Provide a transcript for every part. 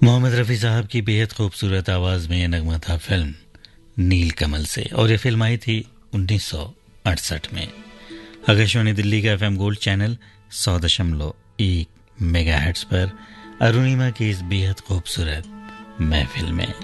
मोहम्मद रफ़ी साहब की बेहद खूबसूरत आवाज़ में ये नगमा था फिल्म नील कमल से, और ये फिल्म आई थी 1968 में। आकाशवाणी दिल्ली का FM गोल्ड चैनल 100.1 मेगाहर्ट्ज़ पर अरुणिमा की इस बेहद खूबसूरत महफिल में।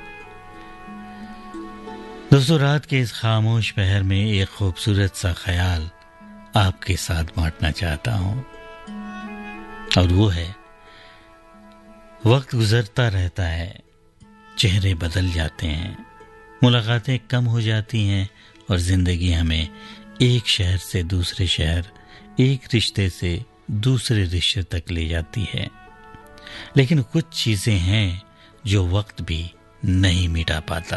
दोस्तों, रात के इस खामोश पहर में एक खूबसूरत सा ख्याल आपके साथ बांटना चाहता हूं, और वो है वक्त गुजरता रहता है, चेहरे बदल जाते हैं, मुलाकातें कम हो जाती हैं और जिंदगी हमें एक शहर से दूसरे शहर, एक रिश्ते से दूसरे रिश्ते तक ले जाती है। लेकिन कुछ चीजें हैं जो वक्त भी नहीं मिटा पाता,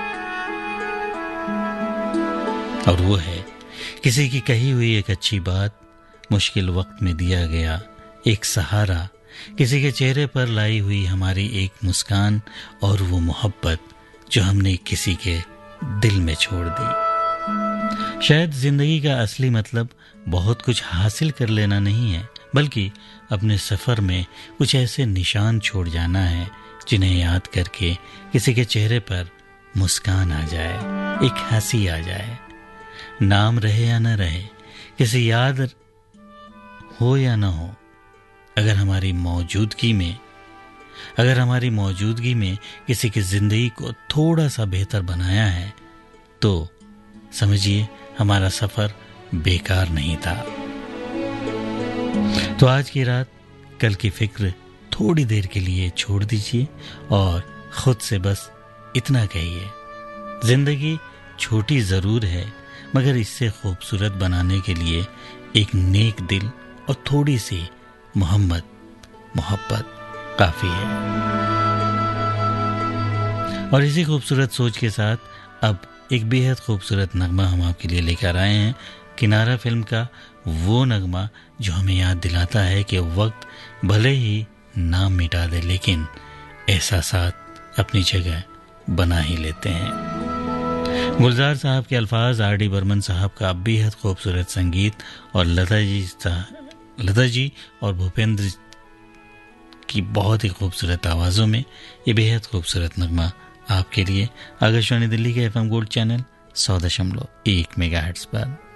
और वो है किसी की कही हुई एक अच्छी बात, मुश्किल वक्त में दिया गया एक सहारा, किसी के चेहरे पर लाई हुई हमारी एक मुस्कान, और वो मोहब्बत जो हमने किसी के दिल में छोड़ दी। शायद जिंदगी का असली मतलब बहुत कुछ हासिल कर लेना नहीं है, बल्कि अपने सफर में कुछ ऐसे निशान छोड़ जाना है जिन्हें याद करके किसी के चेहरे पर मुस्कान आ जाए, एक हंसी आ जाए। नाम रहे या न रहे, किसी याद हो या न हो, अगर हमारी मौजूदगी में किसी की जिंदगी को थोड़ा सा बेहतर बनाया है, तो समझिए हमारा सफर बेकार नहीं था। तो आज की रात कल की फिक्र थोड़ी देर के लिए छोड़ दीजिए और खुद से बस इतना कहिए, जिंदगी छोटी जरूर है, मगर इससे खूबसूरत बनाने के लिए एक नेक दिल और थोड़ी सी मोहब्बत काफी है। और इसी खूबसूरत सोच के साथ अब एक बेहद खूबसूरत नगमा हम आपके लिए लेकर आए हैं, किनारा फिल्म का वो नगमा जो हमें याद दिलाता है कि वक्त भले ही नाम मिटा दे, लेकिन एहसासात अपनी जगह बना ही लेते हैं। गुलजार साहब के अल्फाज, आर डी बर्मन साहब का बेहद खूबसूरत संगीत और लता जी और भूपेंद्र की बहुत ही खूबसूरत आवाज़ों में ये बेहद खूबसूरत नगमा आपके लिए आकाशवाणी दिल्ली के FM गोल्ड चैनल 100.1 मेगाहर्ट्ज़ पर।